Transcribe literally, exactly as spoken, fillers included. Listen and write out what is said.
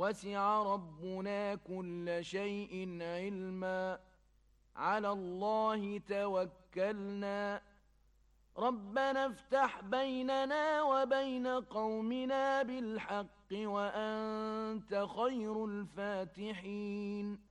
وسع ربنا كل شيء علما على الله توكلنا ربنا افتح بيننا وبين قومنا بالحق وأنت خير الفاتحين